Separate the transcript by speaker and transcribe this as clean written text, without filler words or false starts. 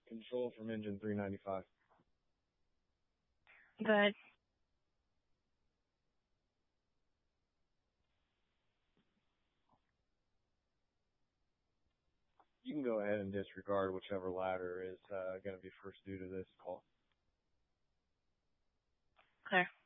Speaker 1: Control from engine 395.
Speaker 2: Good.
Speaker 1: You can go ahead and disregard whichever ladder is going to be first due to this call.
Speaker 2: Clear.